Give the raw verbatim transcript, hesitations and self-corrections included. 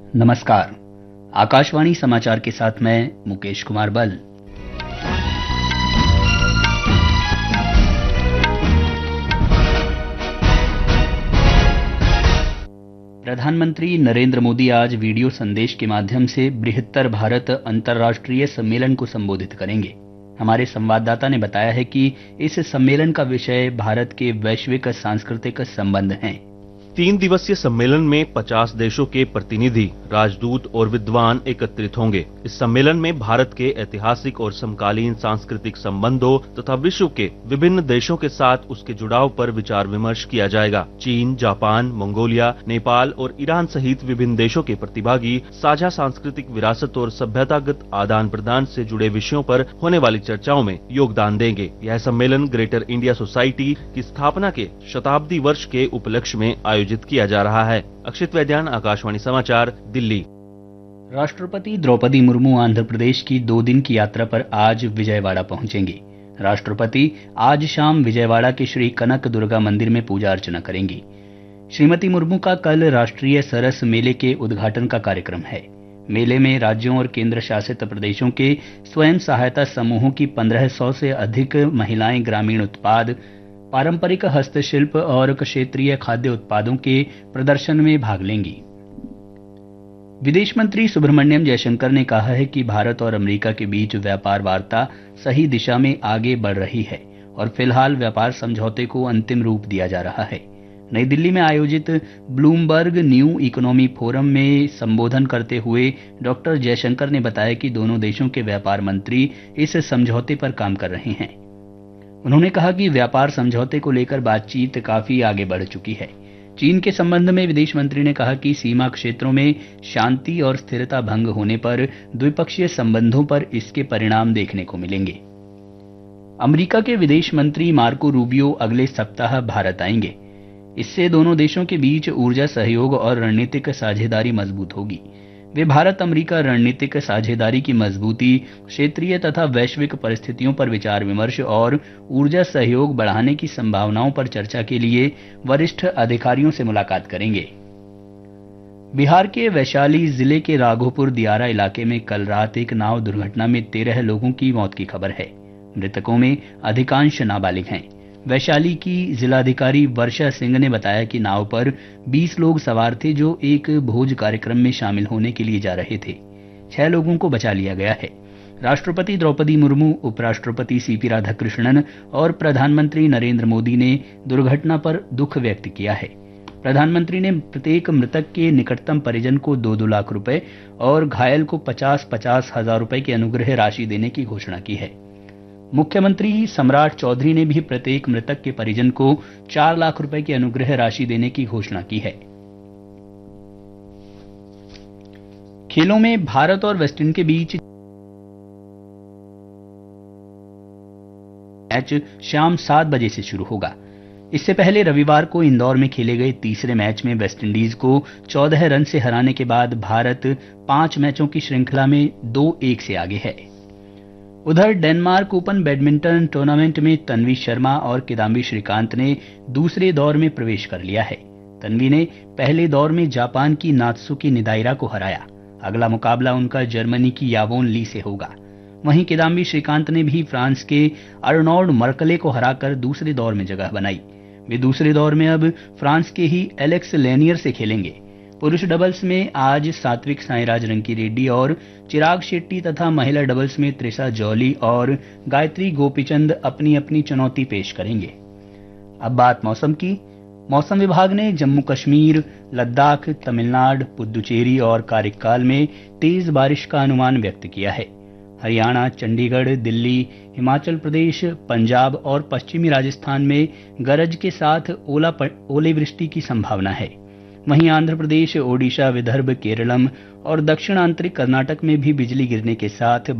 नमस्कार। आकाशवाणी समाचार के साथ मैं मुकेश कुमार बल। प्रधानमंत्री नरेंद्र मोदी आज वीडियो संदेश के माध्यम से बृहत्तर भारत अंतर्राष्ट्रीय सम्मेलन को संबोधित करेंगे। हमारे संवाददाता ने बताया है कि इस सम्मेलन का विषय भारत के वैश्विक सांस्कृतिक संबंध हैं। तीन दिवसीय सम्मेलन में पचास देशों के प्रतिनिधि, राजदूत और विद्वान एकत्रित होंगे। इस सम्मेलन में भारत के ऐतिहासिक और समकालीन सांस्कृतिक संबंधों तथा विश्व के विभिन्न देशों के साथ उसके जुड़ाव पर विचार विमर्श किया जाएगा। चीन, जापान, मंगोलिया, नेपाल और ईरान सहित विभिन्न देशों के प्रतिभागी साझा सांस्कृतिक विरासत और सभ्यतागत आदान प्रदान से जुड़े विषयों पर होने वाली चर्चाओं में योगदान देंगे। यह सम्मेलन ग्रेटर इंडिया सोसाइटी की स्थापना के शताब्दी वर्ष के उपलक्ष्य में आयोजित किया जा रहा है। अक्षित वैद्यान, आकाशवाणी समाचार, दिल्ली। राष्ट्रपति द्रौपदी मुर्मू आंध्र प्रदेश की दो दिन की यात्रा पर आज विजयवाड़ा पहुंचेंगी। राष्ट्रपति आज शाम विजयवाड़ा के श्री कनक दुर्गा मंदिर में पूजा अर्चना करेंगी। श्रीमती मुर्मू का कल राष्ट्रीय सरस मेले के उद्घाटन का कार्यक्रम है। मेले में राज्यों और केंद्र शासित प्रदेशों के स्वयं सहायता समूहों की पंद्रह सौ से अधिक महिलाएं ग्रामीण उत्पाद, पारंपरिक हस्तशिल्प और क्षेत्रीय खाद्य उत्पादों के प्रदर्शन में भाग लेंगी। विदेश मंत्री सुब्रमण्यम जयशंकर ने कहा है कि भारत और अमेरिका के बीच व्यापार वार्ता सही दिशा में आगे बढ़ रही है और फिलहाल व्यापार समझौते को अंतिम रूप दिया जा रहा है। नई दिल्ली में आयोजित ब्लूमबर्ग न्यू इकोनॉमी फोरम में संबोधन करते हुए डॉक्टर जयशंकर ने बताया कि दोनों देशों के व्यापार मंत्री इस समझौते पर काम कर रहे हैं। उन्होंने कहा कि व्यापार समझौते को लेकर बातचीत काफी आगे बढ़ चुकी है। चीन के संबंध में विदेश मंत्री ने कहा कि सीमा क्षेत्रों में शांति और स्थिरता भंग होने पर द्विपक्षीय संबंधों पर इसके परिणाम देखने को मिलेंगे। अमेरिका के विदेश मंत्री मार्को रूबियो अगले सप्ताह भारत आएंगे। इससे दोनों देशों के बीच ऊर्जा सहयोग और रणनीतिक साझेदारी मजबूत होगी। वे भारत अमेरिका रणनीतिक साझेदारी की मजबूती, क्षेत्रीय तथा वैश्विक परिस्थितियों पर विचार विमर्श और ऊर्जा सहयोग बढ़ाने की संभावनाओं पर चर्चा के लिए वरिष्ठ अधिकारियों से मुलाकात करेंगे। बिहार के वैशाली जिले के राघोपुर दियारा इलाके में कल रात एक नाव दुर्घटना में तेरह लोगों की मौत की खबर है। मृतकों में अधिकांश नाबालिग हैं। वैशाली की जिलाधिकारी वर्षा सिंह ने बताया कि नाव पर बीस लोग सवार थे जो एक भोज कार्यक्रम में शामिल होने के लिए जा रहे थे। छह लोगों को बचा लिया गया है। राष्ट्रपति द्रौपदी मुर्मू, उपराष्ट्रपति सीपी राधाकृष्णन और प्रधानमंत्री नरेंद्र मोदी ने दुर्घटना पर दुख व्यक्त किया है। प्रधानमंत्री ने प्रत्येक मृतक के निकटतम परिजन को दो दो लाख रुपए और घायल को पचास पचास हजार रुपए की अनुग्रह राशि देने की घोषणा की है। मुख्यमंत्री सम्राट चौधरी ने भी प्रत्येक मृतक के परिजन को चार लाख रुपए की अनुग्रह राशि देने की घोषणा की है। खेलों में भारत और वेस्टइंडीज के बीच मैच शाम सात बजे से शुरू होगा। इससे पहले रविवार को इंदौर में खेले गए तीसरे मैच में वेस्टइंडीज को चौदह रन से हराने के बाद भारत पांच मैचों की श्रृंखला में दो एक से आगे है। उधर डेनमार्क ओपन बैडमिंटन टूर्नामेंट में तन्वी शर्मा और किदाम्बी श्रीकांत ने दूसरे दौर में प्रवेश कर लिया है। तन्वी ने पहले दौर में जापान की नात्सुकी निदाइरा को हराया। अगला मुकाबला उनका जर्मनी की यावोन ली से होगा। वहीं किदाम्बी श्रीकांत ने भी फ्रांस के अर्नोल्ड मर्कले को हराकर दूसरे दौर में जगह बनाई। वे दूसरे दौर में अब फ्रांस के ही एलेक्स लेनियर से खेलेंगे। पुरुष डबल्स में आज सात्विक साईराज रंकीरेड्डी और चिराग शेट्टी तथा महिला डबल्स में त्रिशा जॉली और गायत्री गोपीचंद अपनी अपनी चुनौती पेश करेंगे। अब बात मौसम की। मौसम विभाग ने जम्मू कश्मीर, लद्दाख, तमिलनाडु, पुदुचेरी और कारिक्काल में तेज बारिश का अनुमान व्यक्त किया है। हरियाणा, चंडीगढ़, दिल्ली, हिमाचल प्रदेश, पंजाब और पश्चिमी राजस्थान में गरज के साथ ओला ओलेवृष्टि की संभावना है। वहीं आंध्र प्रदेश, ओडिशा, विदर्भ, केरलम और दक्षिण आंतरिक कर्नाटक में भी बिजली गिरने के साथ